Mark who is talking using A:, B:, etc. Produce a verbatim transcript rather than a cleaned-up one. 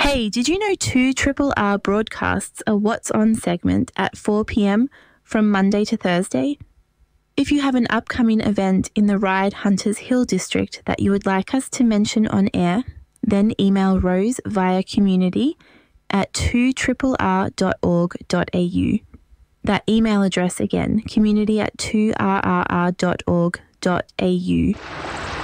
A: Hey, did you know two R R R broadcasts a What's On segment at four p.m. from Monday to Thursday? If you have an upcoming event in the Ryde Hunters Hill district that you would like us to mention on air, then email Rose via community at two R R R dot org dot a u. That email address again, community at two R R R dot org dot a u.